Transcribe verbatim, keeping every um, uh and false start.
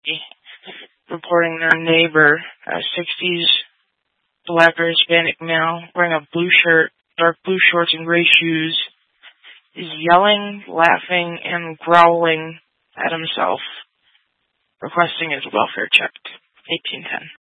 reporting their neighbor, a sixties black or Hispanic male wearing a blue shirt, dark blue shorts, and gray shoes, is yelling, laughing, and growling at himself, requesting his welfare checked. eighteen ten.